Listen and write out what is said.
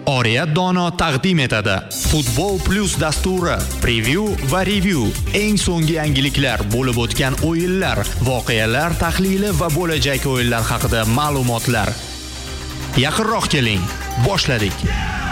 Oriyat Dono taqdim etadi. Futbol Plus dasturi, preview va review, eng so'nggi yangiliklar, bo'lib o'tgan o'yinlar, voqealar tahlili va bo'lajak o'yinlar haqida ma'lumotlar. Yaqinroq keling, boshladik.